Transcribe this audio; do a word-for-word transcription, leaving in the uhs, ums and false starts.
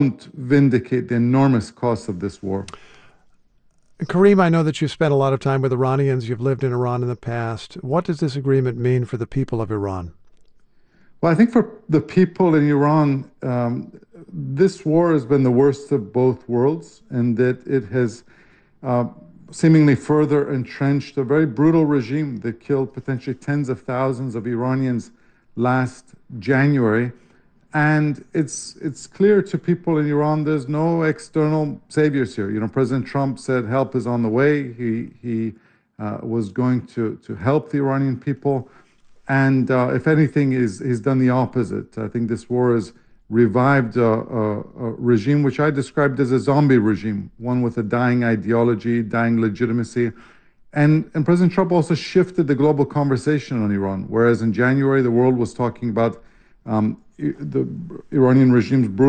vindicate the enormous cost of this war. Kareem, I know that you've spent a lot of time with Iranians. You've lived in Iran in the past. What does this agreement mean for the people of Iran? Well, I think for the people in Iran, um, this war has been the worst of both worlds, and that it has uh, seemingly further entrenched a very brutal regime that killed potentially tens of thousands of Iranians last January. And it's it's clear to people in Iran there's no external saviors here. You know, President Trump said help is on the way. He he uh, was going to to help the Iranian people, and uh, if anything, is he's done the opposite. I think this war has revived a, a, a regime which I described as a zombie regime, one with a dying ideology, dying legitimacy. And, and President Trump also shifted the global conversation on Iran, whereas in January the world was talking about um, the Iranian regime's brutal